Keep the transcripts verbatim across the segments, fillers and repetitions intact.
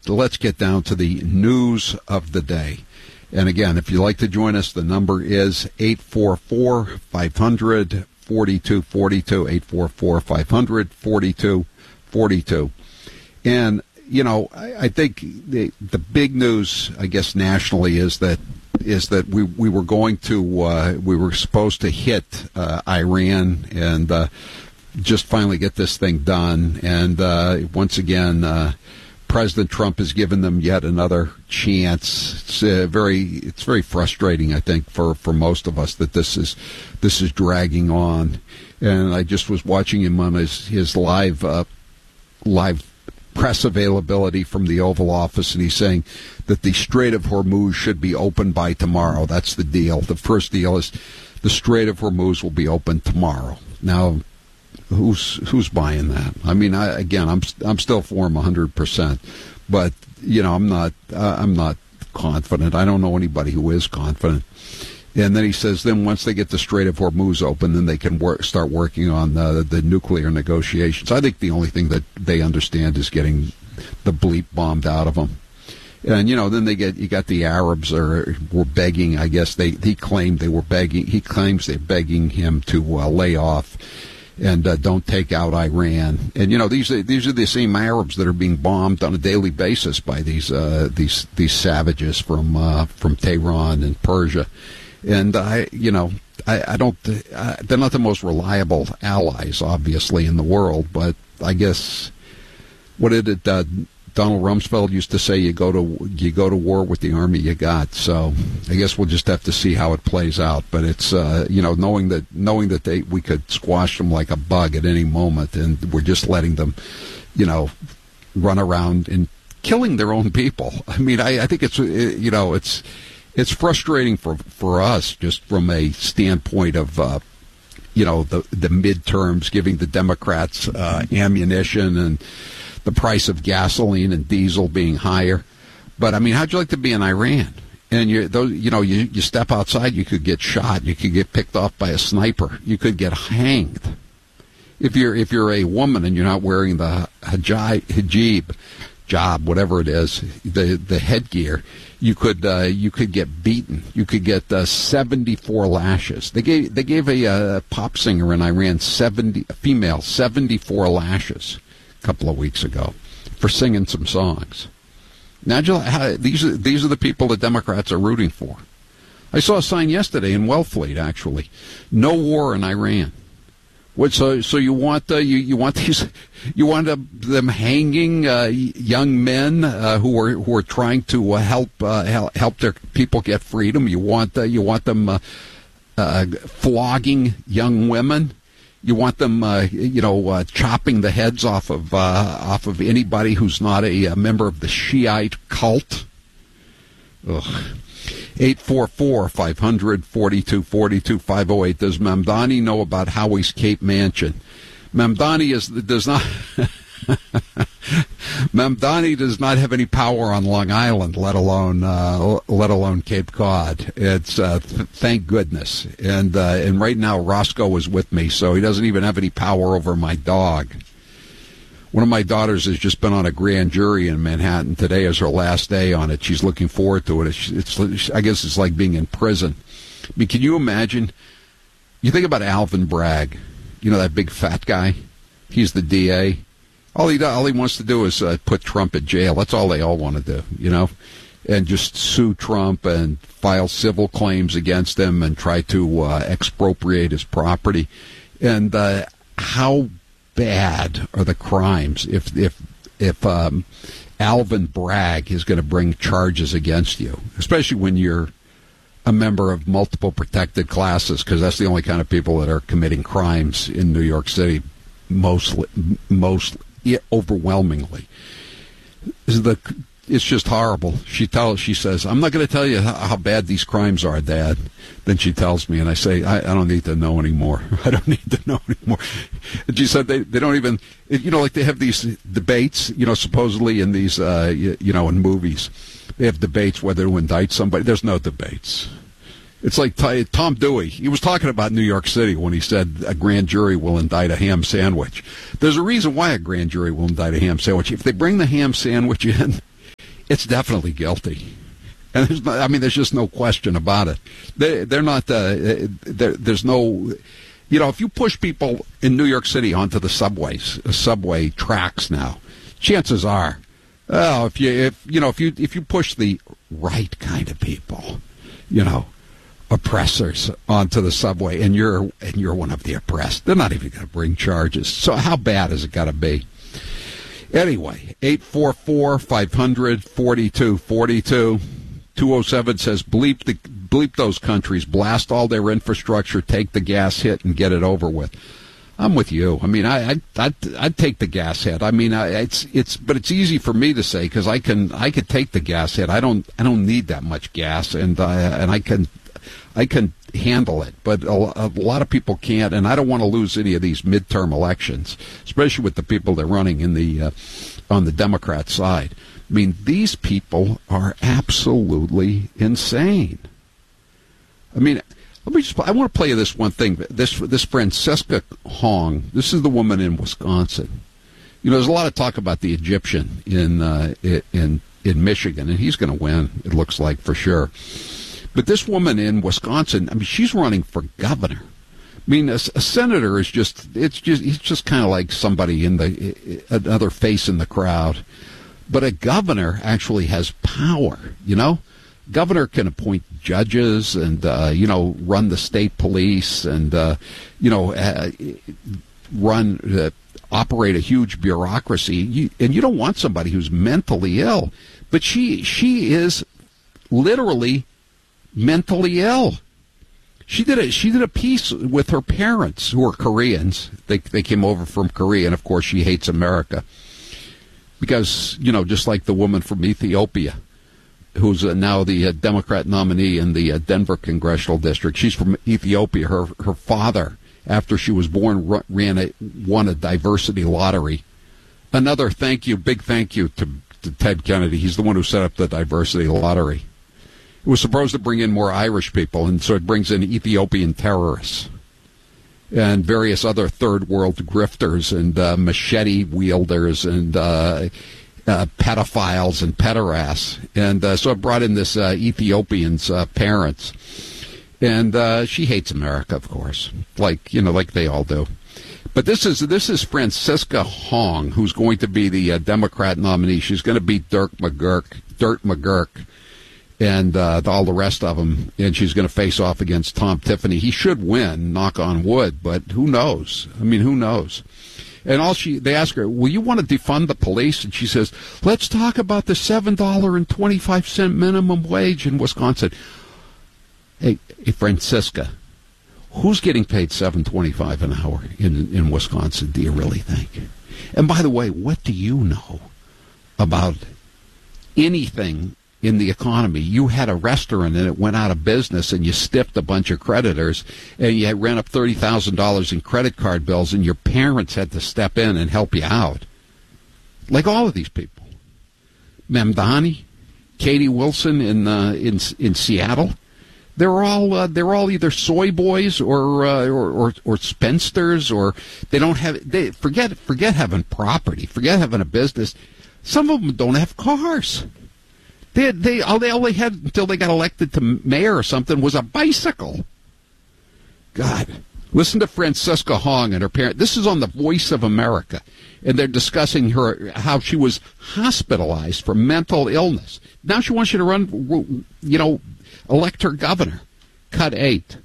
let's get down to the news of the day. And again, if you'd like to join us, the number is eight four four, five hundred, forty-two forty-two, eight four four, five hundred, forty-two forty-two. And, you know, I, I think the the big news, I guess, nationally is that is that we, we were going to, uh, we were supposed to hit uh, Iran and uh, just finally get this thing done. And uh, once again, uh, President Trump has given them yet another chance. It's uh, very, it's very frustrating, I think, for, for most of us that this is this is dragging on. And I just was watching him on his his live uh, live press availability from the Oval Office, and he's saying that the Strait of Hormuz should be open by tomorrow. That's the deal. The first deal is the Strait of Hormuz will be open tomorrow. Now, who's who's buying that? I mean, I, again, I'm I'm still for him one hundred percent, but you know, I'm not uh, I'm not confident. I don't know anybody who is confident. And then he says, then once they get the Strait of Hormuz open, then they can work, start working on the, the nuclear negotiations. I think the only thing that they understand is getting the bleep bombed out of them. And, you know, then they get, you got the Arabs are, were begging, I guess they, he claimed they were begging, he claims they're begging him to uh, lay off and uh, don't take out Iran. And, you know, these are, these are the same Arabs that are being bombed on a daily basis by these, uh, these, these savages from, uh, from Tehran and Persia. And I, you know, I, I don't. Uh, they're not the most reliable allies, obviously, in the world. But I guess what did it? Uh, Donald Rumsfeld used to say, "You go to you go to war with the army you got." So I guess we'll just have to see how it plays out. But it's uh, you know, knowing that knowing that they we could squash them like a bug at any moment, and we're just letting them, you know, run around and killing their own people. I mean, I, I think it's you know it's. It's frustrating for, for us just from a standpoint of, uh, you know, the, the midterms, giving the Democrats uh, ammunition and the price of gasoline and diesel being higher. But, I mean, how'd you like to be in Iran? And, you those, you know, you, you step outside, you could get shot. You could get picked off by a sniper. You could get hanged. If you're if you're a woman and you're not wearing the hijab, hijab job, whatever it is, the the headgear, you could uh, you could get beaten. You could get uh, seventy-four lashes. They gave they gave a, a pop singer in Iran seventy a female seventy-four lashes a couple of weeks ago for singing some songs. Now, how, these are these are the people the Democrats are rooting for. I saw a sign yesterday in Wellfleet, actually, no war in Iran. What, so, so you want uh, you you want these you want uh, them hanging uh, young men uh, who are who are trying to uh, help uh, help their people get freedom. You want uh, you want them uh, uh, flogging young women. You want them uh, you know uh, chopping the heads off of uh, off of anybody who's not a, a member of the Shiite cult. Ugh. eight four four, five hundred, forty-two forty-two, five oh eight. Does Mamdani know about Howie's Cape Mansion? Mamdani is does not Mamdani does not have any power on Long Island, let alone uh, let alone Cape Cod. It's uh, th- thank goodness. And uh, and right now Roscoe is with me, so he doesn't even have any power over my dog. One of my daughters has just been on a grand jury in Manhattan. Today is her last day on it. She's looking forward to it. It's, it's, I guess it's like being in prison. I mean, can you imagine? You think about Alvin Bragg, you know, that big fat guy. He's the D A. All he all he wants to do is uh, put Trump in jail. That's all they all want to do, you know, and just sue Trump and file civil claims against him and try to uh, expropriate his property. And uh, how bad are the crimes if if if um, Alvin Bragg is going to bring charges against you, especially when you're a member of multiple protected classes, because that's the only kind of people that are committing crimes in New York City, mostly, most yeah, overwhelmingly. Is the It's just horrible. She tells, she says, "I'm not going to tell you how, how bad these crimes are, Dad." Then she tells me, and I say, I, I don't need to know anymore. I don't need to know anymore. And she said they, they don't even, you know, like they have these debates, you know, supposedly in these, uh, you, you know, in movies. They have debates whether to indict somebody. There's no debates. It's like t- Tom Dewey. He was talking about New York City when he said a grand jury will indict a ham sandwich. There's a reason why a grand jury will indict a ham sandwich. If they bring the ham sandwich in, it's definitely guilty. And there's no, I mean, there's just no question about it. They, they're not, uh, they're, there's no, you know, if you push people in New York City onto the subways, uh, subway tracks now, chances are, oh, if you, if, you know, if you, if you push the right kind of people, you know, oppressors onto the subway, and you're, and you're one of the oppressed, they're not even going to bring charges. So how bad has it got to be? Anyway, eight four four, five hundred, forty-two forty-two. two oh seven says, bleep the bleep those countries, blast all their infrastructure, take the gas hit, and get it over with. I'm with you. I mean, I, I, I'd, I'd take the gas hit. I mean, I, it's it's, but it's easy for me to say because I can I could take the gas hit. I don't I don't need that much gas, and uh, and I can I can handle it. But a, a lot of people can't, and I don't want to lose any of these midterm elections, especially with the people that are running in the uh, on the Democrat side. I mean, these people are absolutely insane. I mean, let me just, I want to play you this one thing. This this Francesca Hong, this is the woman in Wisconsin. You know, there's a lot of talk about the Egyptian in uh, in in Michigan, and he's going to win, it looks like, for sure. But this woman in Wisconsin, I mean, she's running for governor. I mean, a, a senator is just, it's just, he's just kind of like somebody in the, another face in the crowd. But a governor actually has power, you know? Governor can appoint judges and, uh, you know, run the state police and, uh, you know, uh, run, uh, operate a huge bureaucracy. You, and you don't want somebody who's mentally ill. But she, she is literally mentally ill. She did a she did a piece with her parents, who are Koreans. They they came over from Korea, and of course she hates America because, you know, just like the woman from Ethiopia, who's uh, now the uh, Democrat nominee in the uh, Denver congressional district. She's from Ethiopia. Her her father, after she was born, ran a won a diversity lottery. Another thank you, big thank you to, to Ted Kennedy. He's the one who set up the diversity lottery. It was supposed to bring in more Irish people, and so it brings in Ethiopian terrorists and various other third world grifters and uh, machete wielders and uh, uh, pedophiles and pederasts. And uh, so it brought in this uh, Ethiopian's uh, parents. And uh, she hates America, of course, like, you know, like they all do. But this is this is Francesca Hong, who's going to be the uh, Democrat nominee. She's going to beat Dirk McGurk, Dirt McGurk, and uh, all the rest of them, and she's going to face off against Tom Tiffany. He should win, knock on wood, but who knows? I mean, who knows? And all she, they ask her, will you want to defund the police? And she says, let's talk about the seven dollars and twenty-five cents minimum wage in Wisconsin. Hey, hey, Francisca, who's getting paid seven dollars and twenty-five cents an hour in, in Wisconsin, do you really think? And by the way, what do you know about anything in the economy? You had a restaurant and it went out of business, and you stiffed a bunch of creditors, and you ran up thirty thousand dollars in credit card bills, and your parents had to step in and help you out. Like all of these people. Mamdani, Katie Wilson in uh, in in Seattle, they're all uh, they're all either soy boys or, uh, or or or spinsters, or they don't have they forget forget having property, forget having a business. Some of them don't have cars. They, they, all they all they had until they got elected to mayor or something was a bicycle. God. Listen to Francesca Hong and her parent. This is on the Voice of America. And they're discussing her, how she was hospitalized for mental illness. Now she wants you to run, you know, elect her governor. Cut eight.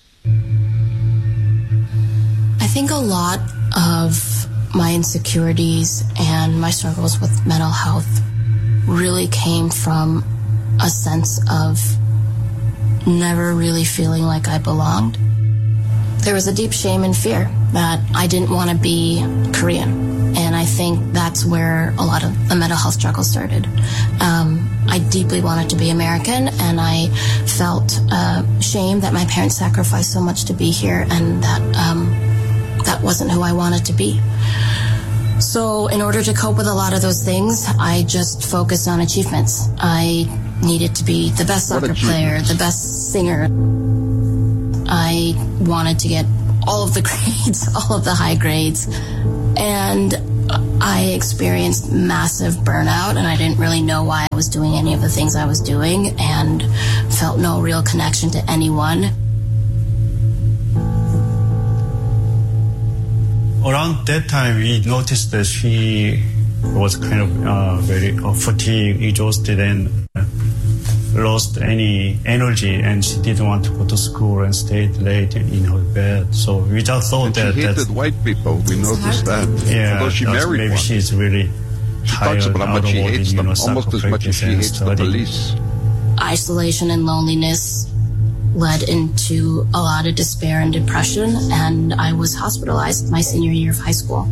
I think a lot of my insecurities and my struggles with mental health really came from a sense of never really feeling like I belonged. There was a deep shame and fear that I didn't want to be Korean. And I think that's where a lot of the mental health struggle started. Um, I deeply wanted to be American, and I felt uh, shame that my parents sacrificed so much to be here, and that um, that wasn't who I wanted to be. So in order to cope with a lot of those things, I just focused on achievements. I needed to be the best soccer player, the best singer. I wanted to get all of the grades, all of the high grades. And I experienced massive burnout, and I didn't really know why I was doing any of the things I was doing, and felt no real connection to anyone. Around that time, we noticed that she was kind of uh, very uh, fatigued, exhausted, and uh, lost any energy, and she didn't want to go to school and stayed late in her bed. So we just thought and that she hated white people. We noticed that. Yeah, although she married maybe one. she's really She tired, talks about how much she hates them, almost as much as she hates the police. Isolation and loneliness led into a lot of despair and depression, and I was hospitalized my senior year of high school.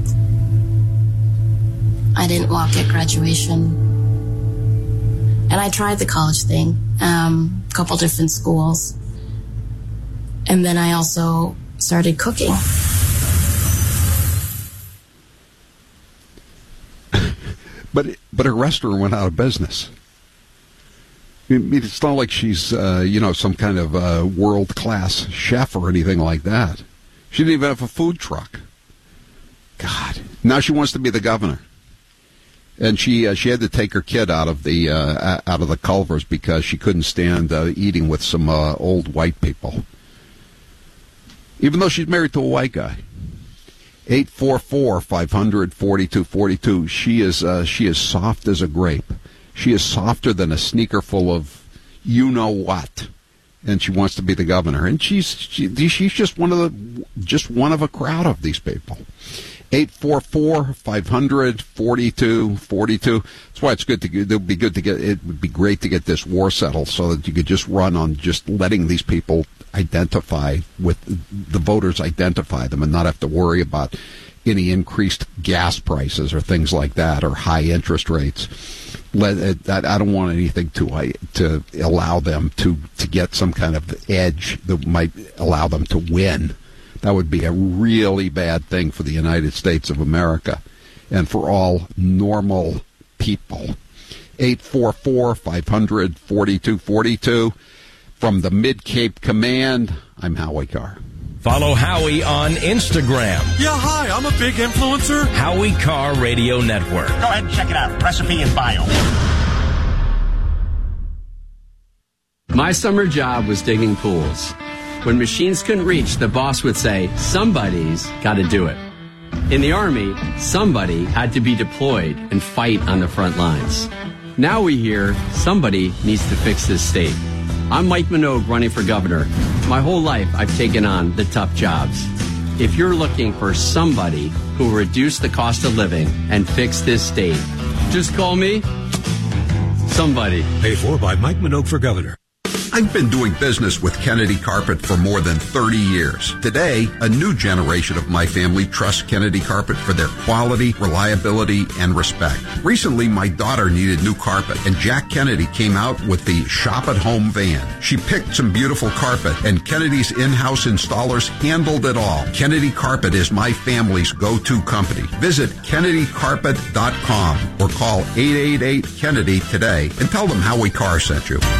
I didn't walk at graduation. And I tried the college thing, um, a couple different schools. And then I also started cooking. But but her restaurant went out of business. I mean, it's not like she's, uh, you know, some kind of uh, world-class chef or anything like that. She didn't even have a food truck. God. Now she wants to be the governor. And she uh, she had to take her kid out of the uh, out of the Culvers because she couldn't stand uh, eating with some uh, old white people. Even though she's married to a white guy. eight four four, five hundred, forty-two forty-two. She is uh, she is soft as a grape. She is softer than a sneaker full of you know what. And she wants to be the governor. And she's she, she's just one of the just one of a crowd of these people. eight four four, five hundred, forty-two forty-two. That's why it's good to it would be good to get it would be great to get this war settled so that you could just run on just letting these people identify with the voters identify them and not have to worry about any increased gas prices or things like that or high interest rates. Let, I don't want anything to to allow them to, to get some kind of edge that might allow them to win. That would be a really bad thing for the United States of America and for all normal people. eight four four, five hundred, forty-two forty-two. From the Mid-Cape Command, I'm Howie Carr. Follow Howie on Instagram. Yeah, hi, I'm a big influencer. Howie Carr Radio Network. Go ahead and check it out. Recipe and bio. My summer job was digging pools. When machines couldn't reach, the boss would say, somebody's got to do it. In the Army, somebody had to be deployed and fight on the front lines. Now we hear somebody needs to fix this state. I'm Mike Minogue running for governor. My whole life I've taken on the tough jobs. If you're looking for somebody who will reduce the cost of living and fix this state, just call me somebody. Paid for by Mike Minogue for governor. I've been doing business with Kennedy Carpet for more than thirty years. Today, a new generation of my family trusts Kennedy Carpet for their quality, reliability, and respect. Recently, my daughter needed new carpet, and Jack Kennedy came out with the Shop at Home van. She picked some beautiful carpet, and Kennedy's in-house installers handled it all. Kennedy Carpet is my family's go-to company. Visit Kennedy Carpet dot com or call eight eight eight, Kennedy today and tell them Howie Carr sent you.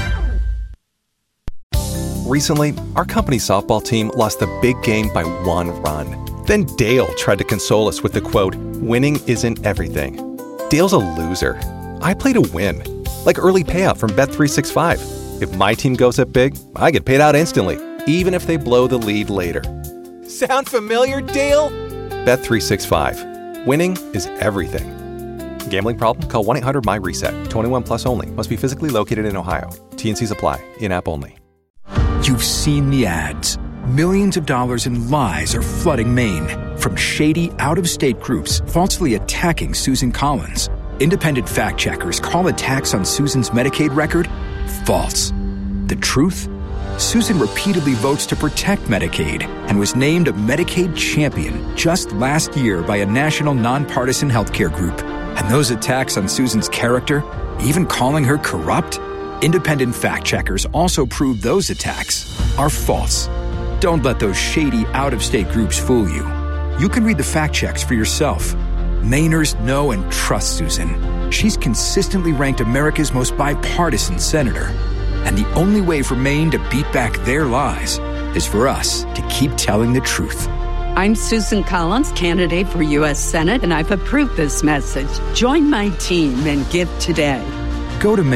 Recently, our company softball team lost the big game by one run. Then Dale tried to console us with the quote, winning isn't everything. Dale's a loser. I play to win. Like early payout from Bet three sixty-five. If my team goes up big, I get paid out instantly, even if they blow the lead later. Sound familiar, Dale? Bet three sixty-five. Winning is everything. Gambling problem? Call one eight hundred M Y reset. twenty-one plus only. Must be physically located in Ohio. T and C's apply. In-app only. You've seen the ads. Millions of dollars in lies are flooding Maine. From shady, out-of-state groups falsely attacking Susan Collins. Independent fact-checkers call attacks on Susan's Medicaid record false. The truth? Susan repeatedly votes to protect Medicaid and was named a Medicaid champion just last year by a national nonpartisan healthcare group. And those attacks on Susan's character, even calling her corrupt? Independent fact-checkers also prove those attacks are false. Don't let those shady, out-of-state groups fool you. You can read the fact checks for yourself. Mainers know and trust Susan. She's consistently ranked America's most bipartisan senator. And the only way for Maine to beat back their lies is for us to keep telling the truth. I'm Susan Collins, candidate for U S Senate, and I've approved this message. Join my team and give today. Go to